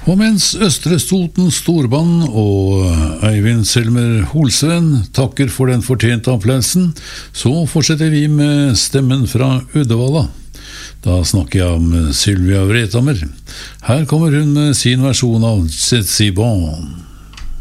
Og mens Østre Toten Storband og Eivind Selmer Holsven takker for den fortjente applausen, så fortsetter vi med stemmen fra Uddevalla. Da snakker jeg om Sylvia Vrethammer. Her kommer hun med sin versjon av C'est si bon.